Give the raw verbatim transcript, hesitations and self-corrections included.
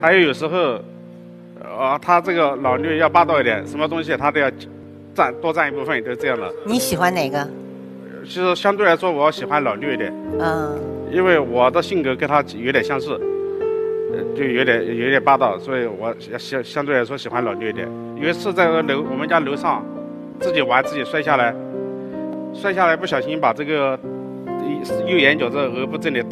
还有有时候，呃，他这个老六要霸道一点，什么东西他都要占多占一部分，都是这样的。 你喜欢哪个？ 其实相对来说，我喜欢老六一点。 嗯。 因为我的性格跟他有点相似，呃，就有点有点霸道，所以我相相对来说喜欢老六一点。有一次在楼我们家楼上自己玩，自己摔下来，摔下来不小心把这个右眼角这额部这里。